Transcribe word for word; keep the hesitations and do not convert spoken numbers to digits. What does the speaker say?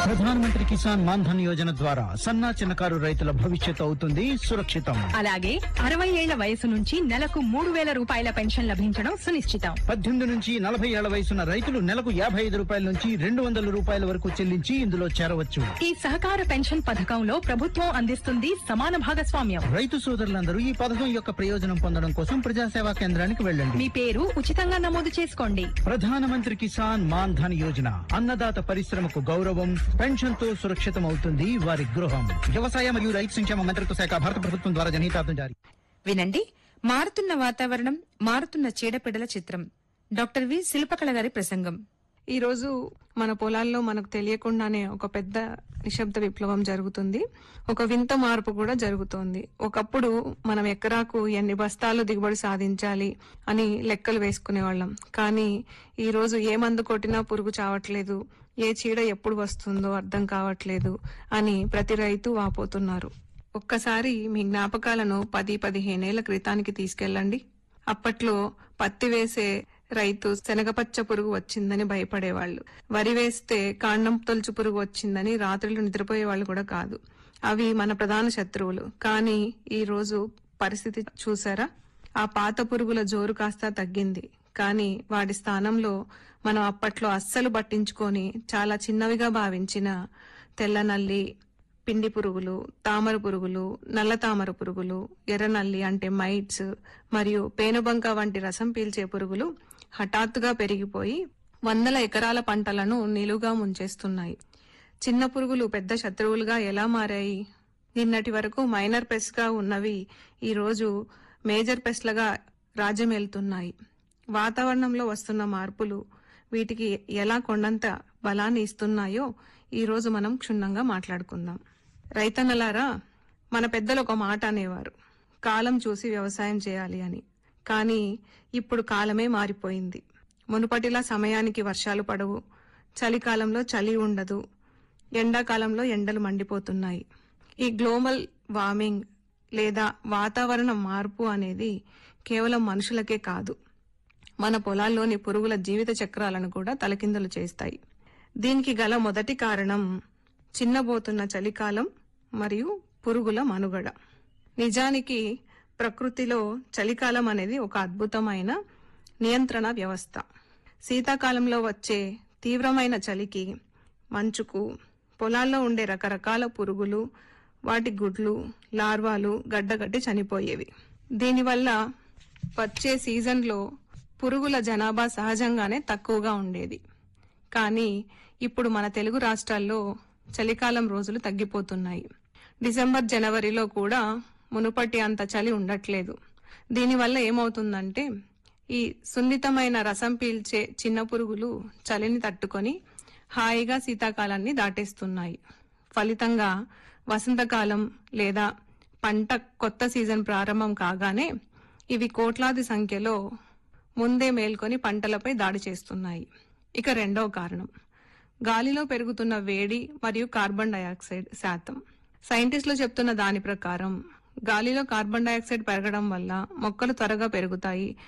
ప్రధానమంత్రి కిసాన్ మాన్ ధన్ యోజన ద్వారా సన్న చిన్నకారు రైతుల భవిష్యత్తు అవుతుంది సురక్షితం. అలాగే అరవై ఏళ్ల వయసు నుంచి నెలకు మూడు వేల రూపాయల పెన్షన్ లభించడం సునిశ్చితం. పద్దెనిమిది నుంచి నలభై ఏళ్ల వయసున్న రైతులు నెలకు యాభై ఐదు రూపాయల నుంచి రెండు వందల రూపాయల వరకు చెల్లించి ఇందులో చేరవచ్చు. ఈ సహకార పెన్షన్ పథకంలో ప్రభుత్వం అందిస్తుంది సమాన భాగస్వామ్యం. రైతు సోదరులందరూ ఈ పథకం యొక్క ప్రయోజనం పొందడం కోసం ప్రజాసేవా కేంద్రానికి వెళ్ళండి. మీ పేరు ఉచితంగా నమోదు చేసుకోండి. ప్రధానమంత్రి కిసాన్ మాన్ ధన్ యోజన అన్నదాత పరిశ్రమకు గౌరవం, పెన్షన్ తో సురక్షితం అవుతుంది వారి గృహం. వ్యవసాయ మరియు రైతు సంక్షేమ మంత్రిత్వ శాఖ భారత ప్రభుత్వం ద్వారా జనహితార్థం జారీ. వినండి, మారుతున్న వాతావరణం, మారుతున్న చీడపీడల చిత్రం. డాక్టర్ వి శిల్పకళ గారి ప్రసంగం. ఈ రోజు మన పొలాల్లో మనకు తెలియకుండానే ఒక పెద్ద నిశ్శబ్ద విప్లవం జరుగుతుంది. ఒక వింత మార్పు కూడా జరుగుతోంది. ఒకప్పుడు మనం ఎకరాకు ఎన్ని బస్తాలు దిగుబడి సాధించాలి అని లెక్కలు వేసుకునేవాళ్ళం. కానీ ఈ రోజు ఏ మందు కొట్టినా పురుగు చావట్లేదు, ఏ చీడ ఎప్పుడు వస్తుందో అర్థం కావట్లేదు అని ప్రతి రైతు వాపోతున్నారు. ఒక్కసారి మీ జ్ఞాపకాలను పది పదిహేనేళ్ల క్రితానికి తీసుకెళ్లండి. అప్పట్లో పత్తి వేసే రైతు శనగపచ్చ పురుగు వచ్చిందని భయపడేవాళ్లు. వరి వేస్తే కాండం తొలుచు పురుగు వచ్చిందని రాత్రులు నిద్రపోయేవాళ్లు కూడా కాదు. అవి మన ప్రధాన శత్రువులు. కానీ ఈ రోజు పరిస్థితి చూసారా? ఆ పాత పురుగుల జోరు కాస్త తగ్గింది. కానీ వాటి స్థానంలో మనం అప్పట్లో అస్సలు పట్టించుకొని చాలా చిన్నవిగా భావించిన తెల్లనల్లి, పిండి పురుగులు, తామర పురుగులు, నల్ల తామర పురుగులు, ఎర్రనల్లి అంటే మైట్స్ మరియు పేనుబంక వంటి రసం పీల్చే పురుగులు హఠాత్తుగా పెరిగిపోయి వందల ఎకరాల పంటలను నిలువుగా ముంచేస్తున్నాయి. చిన్న పురుగులు పెద్ద శత్రువులుగా ఎలా మారాయి? నిన్నటి వరకు మైనర్ పెస్ట్ గా ఉన్నవి ఈ రోజు మేజర్ పెస్ట్లుగా రాజ్యమేలుతున్నాయి. వాతావరణంలో వస్తున్న మార్పులు వీటికి ఎలా కొండంత బలాన్ని ఇస్తున్నాయో ఈ రోజు మనం క్షుణ్ణంగా మాట్లాడుకుందాం. రైతన్నలారా, మన పెద్దలు ఒక మాట అనేవారు, కాలం చూసి వ్యవసాయం చేయాలి అని. కానీ ఇప్పుడు కాలమే మారిపోయింది. మునుపటిలా సమయానికి వర్షాలు పడవు, చలికాలంలో చలి ఉండదు, ఎండాకాలంలో ఎండలు మండిపోతున్నాయి. ఈ గ్లోబల్ వార్మింగ్ లేదా వాతావరణ మార్పు అనేది కేవలం మనుషులకే కాదు, మన పొలాల్లోని పురుగుల జీవిత చక్రాలను కూడా తలకిందులు చేస్తాయి. దీనికి గల మొదటి కారణం చిన్నబోతున్న చలికాలం మరియు పురుగుల మనుగడ. నిజానికి ప్రకృతిలో చలికాలం అనేది ఒక అద్భుతమైన నియంత్రణ వ్యవస్థ. శీతాకాలంలో వచ్చే తీవ్రమైన చలికి, మంచుకు పొలాల్లో ఉండే రకరకాల పురుగులు, వాటి గుడ్లు, లార్వాలు గడ్డగట్టి చనిపోయేవి. దీనివల్ల వచ్చే సీజన్లో పురుగుల జనాభా సహజంగానే తక్కువగా ఉండేది. కానీ ఇప్పుడు మన తెలుగు రాష్ట్రాల్లో చలికాలం రోజులు తగ్గిపోతున్నాయి. డిసెంబర్ జనవరిలో కూడా మునుపటి అంత చలి ఉండట్లేదు. దీనివల్ల ఏమవుతుందంటే ఈ సున్నితమైన రసం పీల్చే చిన్న పురుగులు చలిని తట్టుకొని హాయిగా శీతాకాలాన్ని దాటేస్తున్నాయి. ఫలితంగా వసంతకాలం లేదా పంట కొత్త సీజన్ ప్రారంభం కాగానే ఇవి కోట్లాది సంఖ్యలో ముందే మేల్కొని పంటలపై దాడి చేస్తున్నాయి. ఇక రెండవ కారణం గాలిలో పెరుగుతున్న వేడి మరియు కార్బన్ డయాక్సైడ్ శాతం. సైంటిస్టులు చెప్తున్న దాని ప్రకారం గాలిలో కార్బన్ డయాక్సైడ్ పెరగడం వల్ల మొక్కలు త్వరగా పెరుగుతాయి,